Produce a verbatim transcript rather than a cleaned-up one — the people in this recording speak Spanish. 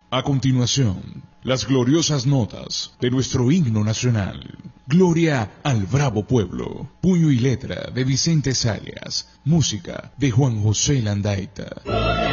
A continuación, las gloriosas notas de nuestro himno nacional. Gloria al bravo pueblo. Puño y letra de Vicente Salias. Música de Juan José Landaeta.